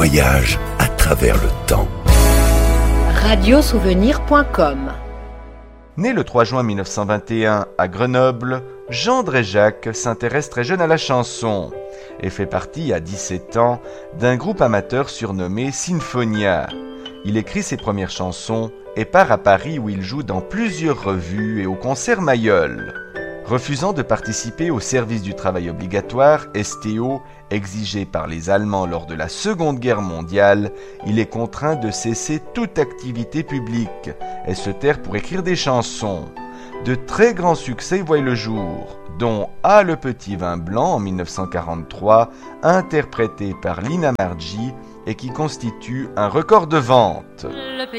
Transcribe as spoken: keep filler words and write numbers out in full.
voyage à travers le temps. radio souvenir point com. Né le trois juin mille neuf cent vingt et un à Grenoble, Jean Dréjac s'intéresse très jeune à la chanson et fait partie, à dix-sept ans, d'un groupe amateur surnommé Sinfonia. Il écrit ses premières chansons et part à Paris où il joue dans plusieurs revues et au concert Mayol. Refusant de participer au service du travail obligatoire, S T O, exigé par les Allemands lors de la Seconde Guerre mondiale, il est contraint de cesser toute activité publique et se taire pour écrire des chansons. De très grands succès voient le jour, dont Ah le petit vin blanc en mille neuf cent quarante-trois, interprété par Lina Marji et qui constitue un record de vente.